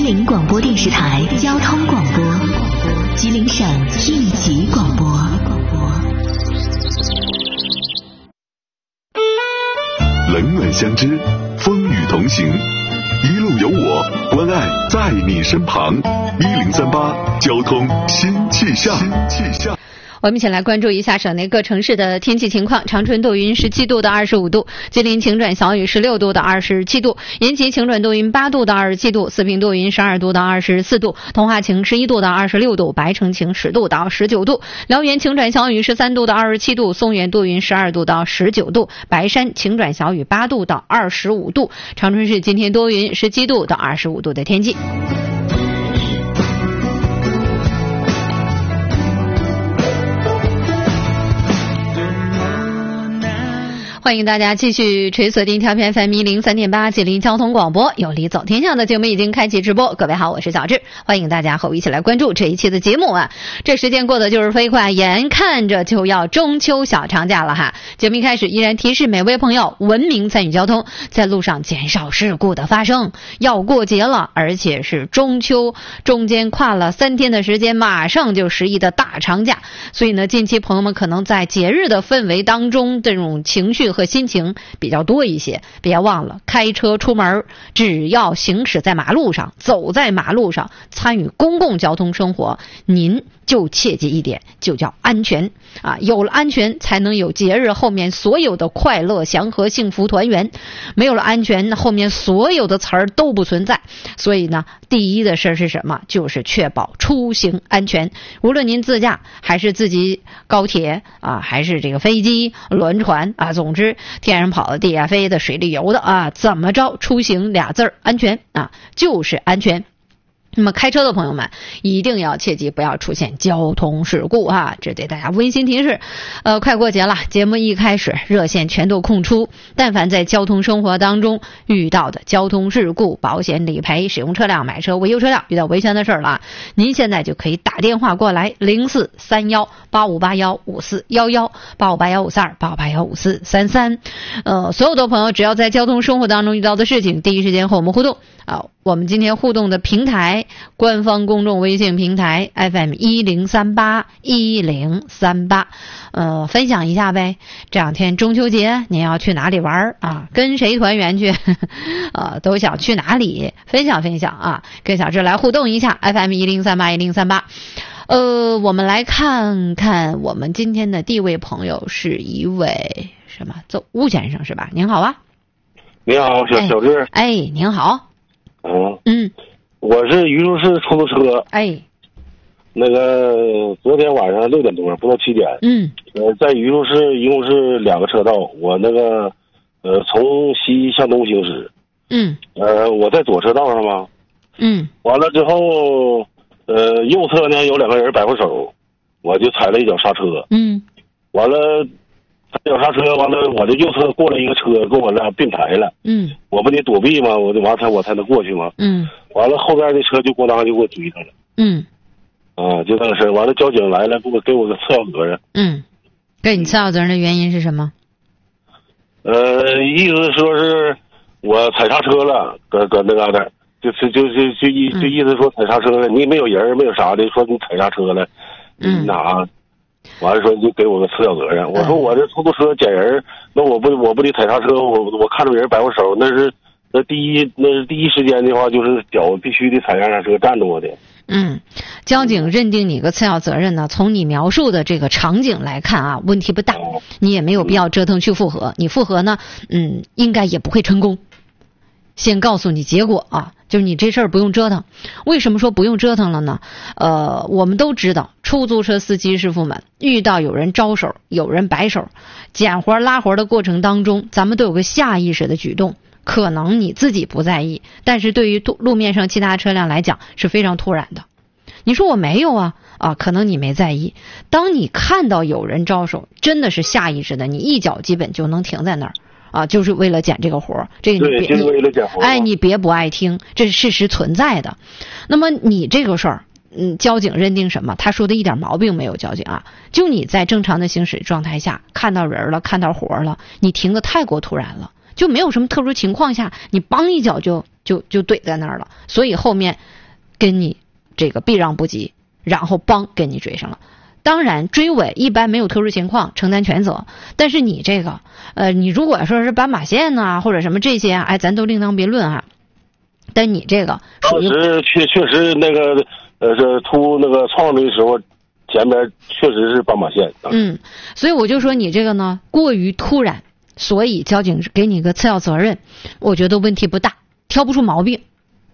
吉林广播电视台交通广播，吉林省应急广播。 冷暖相知，风雨同行，一路有我，关爱在你身旁。1038交通新气象。 我们一起来关注一下省内各城市的天气情况。长春多云17度到25度，吉林晴转小雨16度到27度，延吉晴转多云8度到27度，四平多云12度到24度，通化晴11度到26度，白城晴10度到19度，辽源晴转小雨13度到27度，松原多云12度到19度，白山晴转小雨8度到25度。长春市今天多云17度到25度的天气。欢迎大家继续垂锁定调频 FM 103.8吉林交通广播，有理走天下的节目已经开启直播。各位好，我是小志，欢迎大家和我一起来关注这一期的节目啊！这时间过得就是飞快，眼看着就要中秋小长假了哈。节目一开始依然提示每位朋友文明参与交通，在路上减少事故的发生。要过节了，而且是中秋，中间跨了3天的时间，马上就11的大长假，所以呢，近期朋友们可能在节日的氛围当中，这种情绪和心情比较多一些。别忘了，开车出门，只要行驶在马路上，走在马路上，参与公共交通生活，您就切记一点，就叫安全啊！有了安全，才能有节日后面所有的快乐、祥和、幸福、团圆。没有了安全，那后面所有的词儿都不存在。所以呢，第一的事是什么？就是确保出行安全。无论您自驾还是自己高铁啊，还是这个飞机、轮船啊，总之天上跑的、地下飞的、水里游的啊，怎么着，出行俩字儿安全啊，就是安全。那么开车的朋友们一定要切记不要出现交通事故啊，这对大家温馨提示。快过节了，节目一开始热线全都空出，但凡在交通生活当中遇到的交通事故、保险理赔、使用车辆、买车、维修车辆遇到维权的事儿了，您现在就可以打电话过来04318581541185815285815433。所有的朋友只要在交通生活当中遇到的事情，第一时间和我们互动啊。我们今天互动的平台，官方公众微信平台 FM 1038，分享一下呗。这2天中秋节您要去哪里玩啊？跟谁团圆去？都想去哪里？分享分享啊，跟小志来互动一下 FM 1038。我们来看看我们今天的第一位朋友是一位什么？吴先生是吧？您好啊。 你好，小志。 您好。 我是榆树市出租车。那个昨天晚上6点多，不到7点。在榆树市一共是2个车道，我那个从西向东行驶。我在左车道上嘛。完了之后，右侧呢有2个人摆过手，我就踩了一脚刹车。完了。脚刹车完了，我的右侧过来一个车跟我俩并排了。我不得躲避吗？我才能过去吗？完了后边的车就咣当就给我追上了。就那个事儿。完了交警来了，给我个次要责任。 给你次要责任的原因是什么？ 意思说是我踩刹车了，搁那嘎达，就意思说踩刹车了，你没有人没有啥的，说你踩刹车了，完了说你就给我个次要责任。我说我这出租车捡人，那我不得踩刹车，我看着人摆我手，那是第一时间的话，就是脚必须得踩刹车站着我的。 交警认定你个次要责任呢，从你描述的这个场景来看啊，问题不大，你也没有必要折腾去复核。你复核呢，应该也不会成功。先告诉你结果啊，就是你这事儿不用折腾。为什么说不用折腾了呢？我们都知道，出租车司机师傅们遇到有人招手、有人摆手、捡活拉活的过程当中，咱们都有个下意识的举动，可能你自己不在意，但是对于路面上其他车辆来讲是非常突然的。你说我没有啊，可能你没在意。当你看到有人招手，真的是下意识的，你一脚基本就能停在那儿。就是为了捡这个活，这个你别， 就是为了捡活。 你别不爱听，这是事实存在的。那么你这个事儿，交警认定什么？他说的一点毛病没有，交警啊，就你在正常的行驶状态下看到人了，看到活了，你停的太过突然了，就没有什么特殊情况下，你帮一脚就就怼在那儿了，所以后面跟你这个避让不及，然后跟你追上了。当然追尾一般没有特殊情况承担全责，但是你这个你如果说是斑马线啊或者什么这些啊，咱都另当别论啊。但你这个当时确实那个是出那个创的时候，前面确实是斑马线。 所以我就说你这个呢过于突然，所以交警给你个次要责任，我觉得问题不大，挑不出毛病。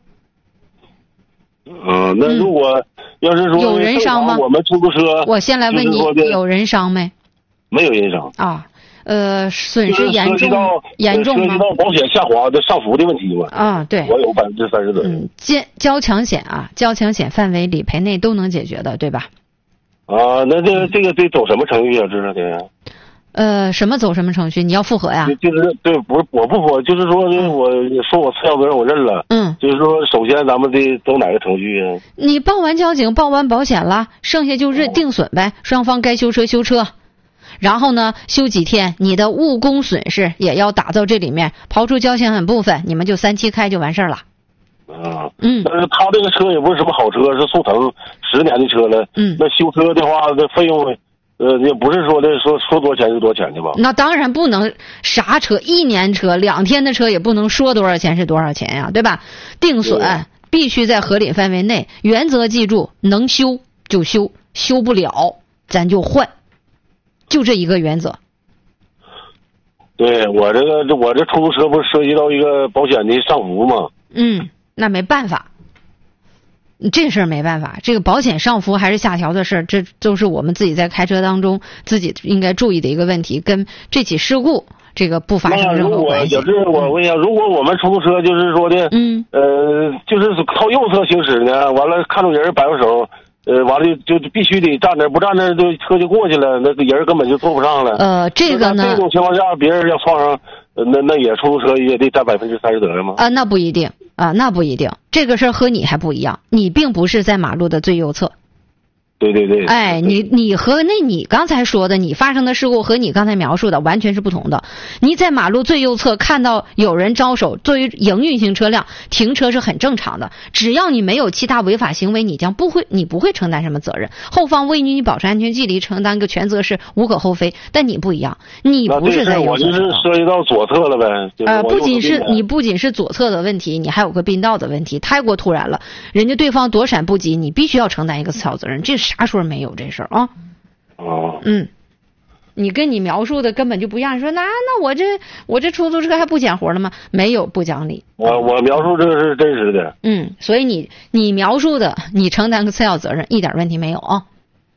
那如果要是说有人伤吗？ 我们出租车， 我先来问你，有人伤没？ 没有人伤啊。损失严重吗？ 涉及到保险下滑的上浮的问题嘛？ 啊，对， 我有30%责任。 交强险啊，交强险范围理赔内都能解决的，对吧？ 啊，那这个得走什么程序啊？这是得。 什么走什么程序？你要复核呀？ 就是对，不是我不复核，就是说我说我次要责任我认了。就是说首先咱们得走哪个程序啊？ 你报完交警，报完保险了，剩下就定损呗，双方该修车修车。然后呢，修几天，你的误工损失也要打到这里面，刨出交强险部分，你们就3期开就完事儿了。 但是他这个车也不是什么好车，是速腾10年的车了。那修车的话，这费用也不是说的说多少钱就多少钱的吧？ 那当然不能，啥车1年车2天的车也不能说多少钱是多少钱呀，对吧？定损必须在合理范围内，原则记住，能修就修，修不了咱就换。就这一个原则。 对，我这出租车不是涉及到一个保险的上浮吗？ 那没办法，这事儿没办法，这个保险上浮还是下调的事儿，这都是我们自己在开车当中自己应该注意的一个问题，跟这起事故这个不发生任何关系。 我问一下，如果我们出租车就是说的，就是靠右侧行驶呢，完了看着人摆个手。完了就必须得站那，不站那就车就过去了，那个人根本就坐不上了。 这个呢， 这种情况下，别人要撞上，那也出租车也得占30%责任吗？ 那不一定啊，那不一定。这个事儿和你还不一样，你并不是在马路的最右侧。 对。 你和你刚才说的，你发生的事故和你刚才描述的完全是不同的。你在马路最右侧看到有人招手，作为营运型车辆停车是很正常的，只要你没有其他违法行为，你不会承担什么责任，后方为你保持安全距离承担个全责是无可厚非。但你不一样，你不是在右侧， 我就是涉及到左侧了呗。 不仅是左侧的问题，你还有个并道的问题，太过突然了，人家对方躲闪不及，你必须要承担一个次要责任，这啥时候没有这事儿啊？你跟你描述的根本就不一样。你说那我这出租车还不讲活了吗？没有不讲理。 我描述这个是真实的。 所以你描述的，你承担个次要责任，一点问题没有啊。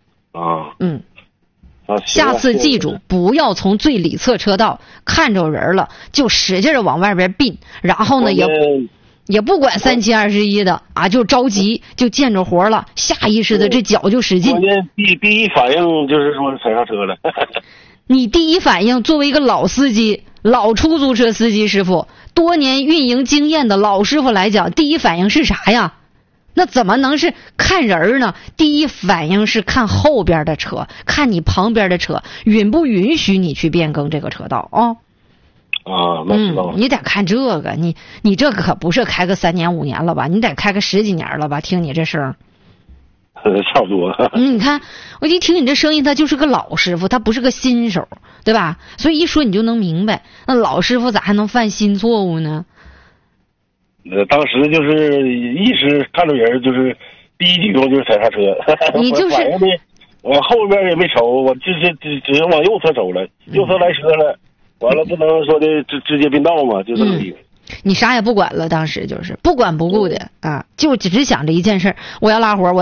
下次记住，不要从最里侧车道看着人了就使劲的往外边并，然后呢也不管3七21的啊，就着急就见着活了，下意识的这脚就使劲。 第一反应就是说踩刹车了。 你第一反应，作为一个老司机、老出租车司机师傅，多年运营经验的老师傅来讲，第一反应是啥呀？那怎么能是看人呢？第一反应是看后边的车，看你旁边的车允不允许你去变更这个车道啊？ 那知道了。 你得看这个，你这个可不是开个3年5年了吧？你得开个10几年了吧？听你这声， 差不多。 你看，我一听你这声音，他就是个老师傅，他不是个新手，对吧？所以一说你就能明白，那老师傅咋还能犯新错误呢？ 当时就是一时看着人，就是第一举动就是踩刹车。 你就是我后边也没瞅，我只是往右侧走了，右侧来车了。完了不能说的直接并道嘛，就这么地。 你啥也不管了，当时就是不管不顾的啊，就只想着一件事，我要拉活。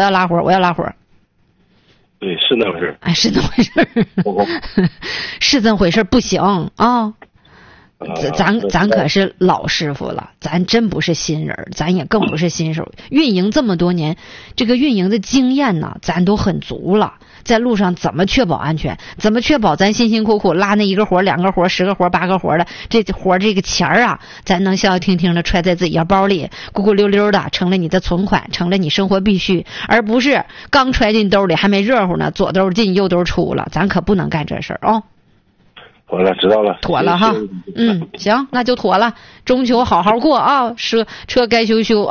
对，是那回事。 是那回事。是这么回事，不行啊。咱可是老师傅了，咱真不是新人，咱也更不是新手。运营这么多年，这个运营的经验呢，咱都很足了。在路上怎么确保安全？怎么确保咱辛辛苦苦拉那1个活、2个活、10个活、8个活的这活这个钱啊，咱能消消停停的揣在自己腰包里，咕咕溜溜的成了你的存款，成了你生活必须，而不是刚揣进兜里还没热乎呢，左兜进右兜出了，咱可不能干这事儿啊。 妥了，知道了， 妥了哈。行，那就妥了。中秋好好过啊，车该修修。